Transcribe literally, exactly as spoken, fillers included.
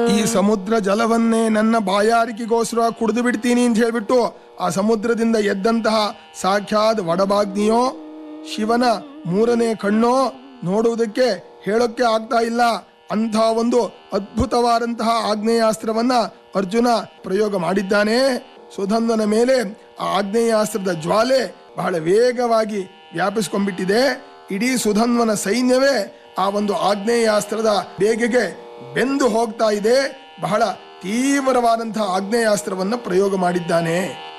ಈ ಸಮುದ್ರ ಜಲವನ್ನೇ ನನ್ನ ಬಾಯಾರಿಕೆಗೋಸ್ಕರ ಕುಡಿದು ಬಿಡ್ತೀನಿ ಅಂತ ಹೇಳ್ಬಿಟ್ಟು ಆ ಸಮುದ್ರದಿಂದ ಎದ್ದಂತಹ ಸಾಕ್ಷಾತ್ ವಡಭಾಗ್ನಿಯೋ ಶಿವನ ಮೂರನೇ ಕಣ್ಣೋ ನೋಡುವುದಕ್ಕೆ ಹೇಳೋಕ್ಕೆ ಆಗ್ತಾ ಇಲ್ಲ. ಅಂಥ ಒಂದು ಅದ್ಭುತವಾದಂತಹ ಆಗ್ನೇಯಾಸ್ತ್ರವನ್ನ ಅರ್ಜುನ ಪ್ರಯೋಗ ಮಾಡಿದ್ದಾನೆ. ಸುಧನ್ವನ ಮೇಲೆ ಆ ಆಗ್ನೇಯಾಸ್ತ್ರದ ಜ್ವಾಲೆ ಬಹಳ ವೇಗವಾಗಿ ವ್ಯಾಪಿಸ್ಕೊಂಡ್ಬಿಟ್ಟಿದೆ. ಇಡೀ ಸುಧನ್ವನ ಸೈನ್ಯವೇ ಆ ಒಂದು ಆಗ್ನೇಯಾಸ್ತ್ರದ ಬೇಗೆಗೆ ಬೆಂದು ಹೋಗ್ತಾ ಇದೆ. ಬಹಳ ತೀವ್ರವಾದಂತಹ ಆಗ್ನೇಯಾಸ್ತ್ರವನ್ನ ಪ್ರಯೋಗ ಮಾಡಿದ್ದಾನೆ.